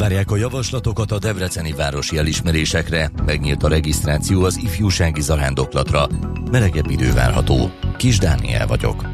Várják a javaslatokat a debreceni városi elismerésekre, megnyílt a regisztráció az ifjúsági zarándoklatra. Melegebb idő várható. Kis Dániel vagyok.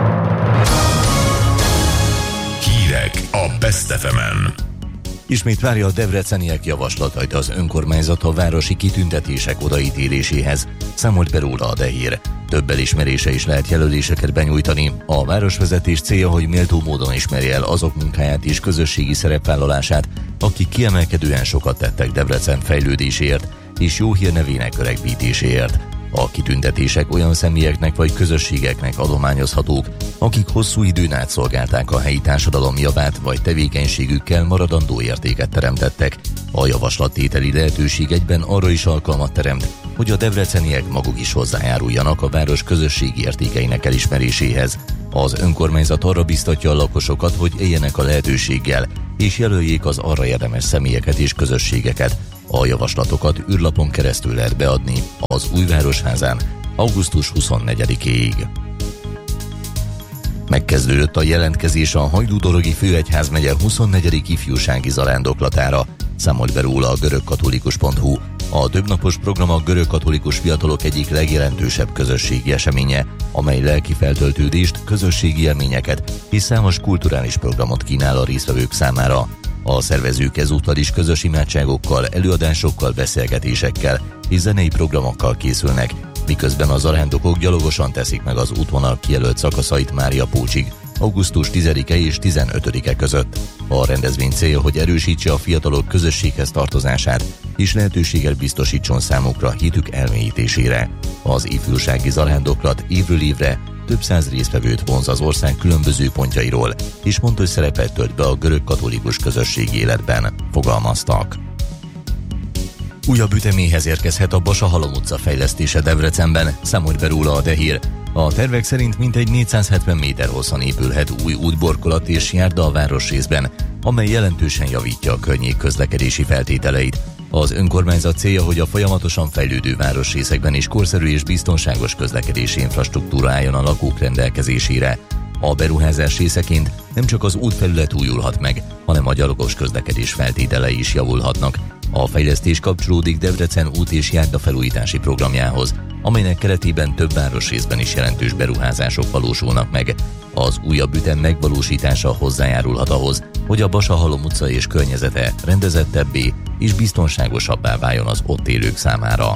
Hírek a Best FM-en. Ismét várja a debreceniek javaslatait az önkormányzat a városi kitüntetések odaítéléséhez. Számolt be róla a Dehír. Több elismerése is lehet jelöléseket benyújtani. A városvezetés célja, hogy méltó módon ismerje el azok munkáját és közösségi szerepvállalását, akik kiemelkedően sokat tettek Debrecen fejlődéséért és jó hírnevének öregbítéséért. A kitüntetések olyan személyeknek vagy közösségeknek adományozhatók, akik hosszú időn át szolgálták a helyi társadalom javát, vagy tevékenységükkel maradandó értéket teremtettek. A javaslattételi lehetőség egyben arra is alkalmat teremt, hogy a debreceniek maguk is hozzájáruljanak a város közösségi értékeinek elismeréséhez. Az önkormányzat arra biztatja a lakosokat, hogy éljenek a lehetőséggel, és jelöljék az arra érdemes személyeket és közösségeket. A javaslatokat űrlapon keresztül lehet beadni az Új Városházán augusztus 24-ig. Megkezdődött a jelentkezés a Hajdú-Dorogi Főegyházmegye 24. ifjúsági zarándoklatára, számolt be róla a görögkatolikus.hu. A többnapos program a görögkatolikus fiatalok egyik legjelentősebb közösségi eseménye, amely lelki feltöltődést, közösségi élményeket és számos kulturális programot kínál a résztvevők számára. A szervezők ezúttal is közös imádságokkal, előadásokkal, beszélgetésekkel és zenei programokkal készülnek, miközben a zarándokok gyalogosan teszik meg az útvonal kijelölt szakaszait Mária Pócsig, augusztus 10-e és 15-e között. A rendezvény célja, hogy erősítse a fiatalok közösséghez tartozását, és lehetőséget biztosítson számukra hitük elmélyítésére. Az ifjúsági zarándoklat évről évre több száz résztvevőt vonz az ország különböző pontjairól, és fontos szerepet tölt be a görög katolikus közösség életben, fogalmaztak. Újabb üteméhez érkezhet a Basa-Halom utca fejlesztése Debrecenben, számolt be róla a Dehír. A tervek szerint mintegy 470 méter hosszan épülhet új útborkolat és járda a városrészben, amely jelentősen javítja a környék közlekedési feltételeit. Az önkormányzat célja, hogy a folyamatosan fejlődő városrészekben is korszerű és biztonságos közlekedési infrastruktúra álljon a lakók rendelkezésére. A beruházás részeként nem csak az útfelület újulhat meg, hanem a gyalogos közlekedés feltételei is javulhatnak. A fejlesztés kapcsolódik Debrecen út és járda felújítási programjához, amelynek keretében több városrészben is jelentős beruházások valósulnak meg. Az újabb ütem megvalósítása hozzájárulhat ahhoz, hogy a Basa-Halom utca és környezete rendezettebbé és biztonságosabbá váljon az ott élők számára.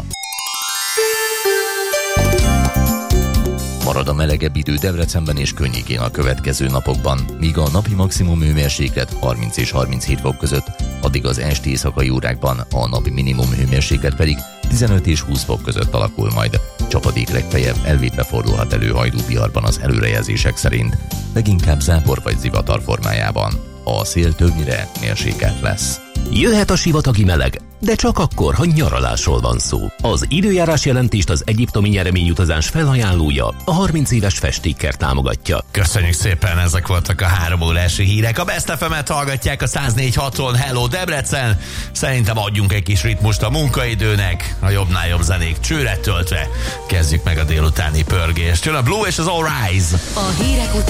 Marad a melegebb idő Debrecenben és környékén a következő napokban, míg a napi maximum hőmérséklet 30 és 37 fok között, addig az esti éjszakai órákban a napi minimum hőmérséklet pedig 15 és 20 fok között alakul majd. Csapadék legfeljebb elvétve fordulhat elő Hajdú-Biharban az előrejelzések szerint, leginkább zápor vagy zivatar formájában. A szél többnyire mérsékelt lesz. Jöhet a sivatagi meleg, de csak akkor, ha nyaralásról van szó. Az időjárás jelentést az egyiptomi nyereményutazás felajánlója, a 30 éves Festékkert támogatja. Köszönjük szépen, ezek voltak a 3 órási hírek. A Best FM-et hallgatják a 104.6-on. Hello Debrecen! Szerintem adjunk egy kis ritmust a munkaidőnek, a jobbnál jobb zenék csőre töltve. Kezdjük meg a délutáni pörgést. Jön a Blue és az All Rise. A hírek